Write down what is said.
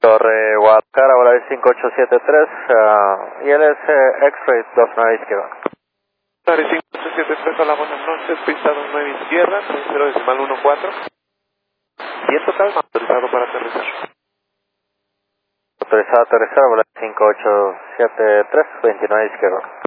Torre Guadalajara, volar 5873, y él es X-Ray 29 izquierda. Torre 5873, hola, buenas noches, pista 29 izquierda, 30.14. Viento calma, autorizado para aterrizar. Autorizado a aterrizar, volar 5873, 29 izquierda.